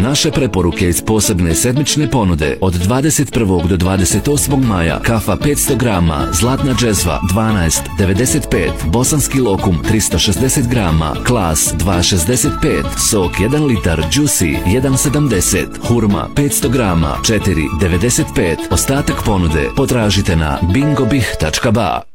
naše preporuke iz posebne sedmične ponude od 21. do 28. maja. Kafa 500 grama, zlatna džezva 12,95, bosanski lokum 360 grama, klas 2,65, sok 1 litar, Juicy 1,70, hurma 500 grama 4,95. Ostatak ponude potražite na bingobih.ba.